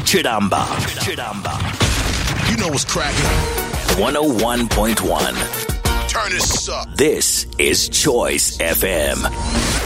Chidamba. You know what's cracking. 101.1. Turn this up. This is Choice FM.